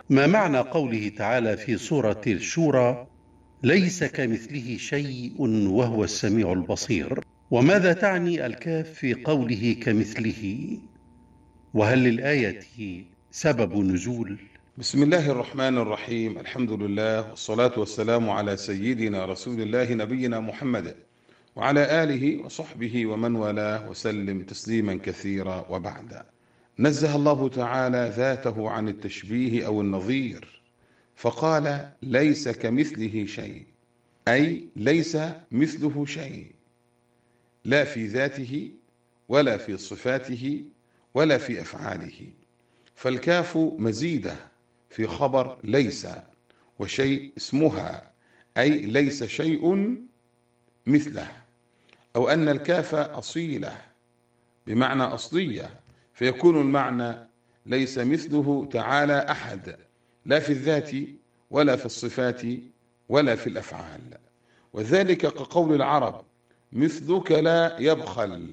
ما معنى قوله تعالى في سورة الشورى: ليس كمثله شيء وهو السميع البصير؟ وماذا تعني الكاف في قوله كمثله؟ وهل للآية سبب نزول؟ بسم الله الرحمن الرحيم. الحمد لله والصلاة والسلام على سيدنا رسول الله نبينا محمد وعلى آله وصحبه ومن والاه وسلم تسليما كثيرا. وبعد، نزه الله تعالى ذاته عن التشبيه أو النظير، فقال ليس كمثله شيء، أي ليس مثله شيء، لا في ذاته ولا في صفاته ولا في أفعاله. فالكاف مزيدة في خبر ليس، وشيء اسمها، أي ليس شيء مثله، أو أن الكاف أصيلة بمعنى أصلية، فيكون المعنى ليس مثله تعالى أحد، لا في الذات ولا في الصفات ولا في الأفعال. وذلك كقول العرب: مثلك لا يبخل،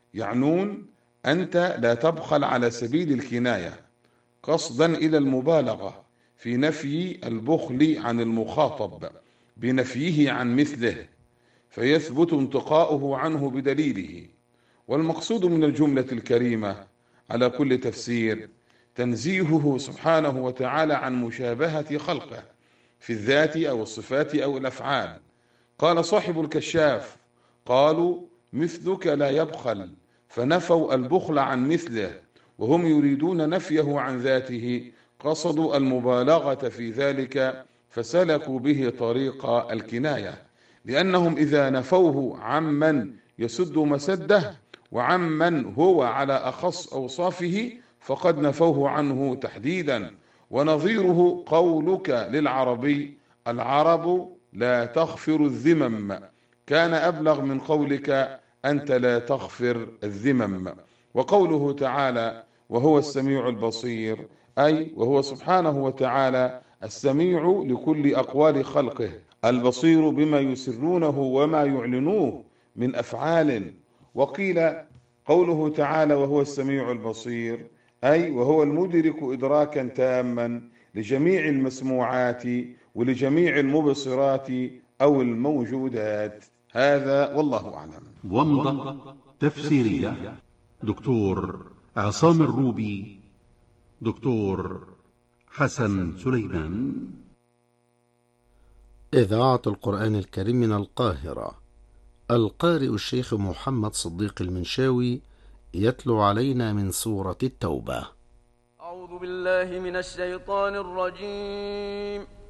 يعنون أنت لا تبخل على سبيل الكناية، قصدا إلى المبالغة في نفي البخل عن المخاطب بنفيه عن مثله، فيثبت انتقاؤه عنه بدليله. والمقصود من الجملة الكريمة على كل تفسير تنزيهه سبحانه وتعالى عن مشابهة خلقه في الذات أو الصفات أو الأفعال. قال صاحب الكشاف: قالوا مثلك لا يبخل، فنفوا البخل عن مثله، وهم يريدون نفيه عن ذاته، قصدوا المبالغة في ذلك فسلكوا به طريق الكناية، لأنهم إذا نفوه عمن يسد مسده وعمن هو على أخص أوصافه فقد نفوه عنه تحديدا. ونظيره قولك للعربي: العرب لا تغفر الذمم، كان أبلغ من قولك أنت لا تغفر الذمم. وقوله تعالى: وهو السميع البصير، أي وهو سبحانه وتعالى السميع لكل أقوال خلقه، البصير بما يسرونه وما يعلنوه من أفعال. وقيل قوله تعالى وهو السميع البصير، أي وهو المدرك إدراكا تاما لجميع المسموعات ولجميع المبصرات أو الموجودات. هذا والله أعلم. ومضة تفسيرية: دكتور عصام الروبي، دكتور حسن سليمان. إذاعة القرآن الكريم من القاهرة. القارئ الشيخ محمد صديق المنشاوي يتلو علينا من سورة التوبة. أعوذ بالله من الشيطان الرجيم.